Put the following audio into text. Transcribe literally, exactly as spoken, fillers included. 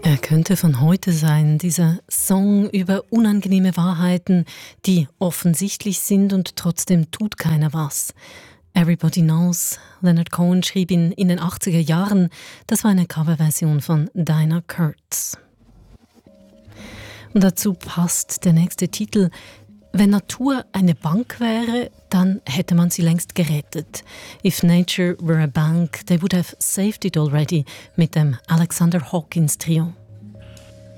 Er könnte von heute sein, dieser Song über unangenehme Wahrheiten, die offensichtlich sind und trotzdem tut keiner was. Everybody Knows. Leonard Cohen schrieb ihn in den achtziger Jahren. Das war eine Coverversion von Dinah Kurtz. Und dazu passt der nächste Titel. Wenn Natur eine Bank wäre, dann hätte man sie längst gerettet. If nature were a bank, they would have saved it already, mit dem Alexander Hawkins Trio.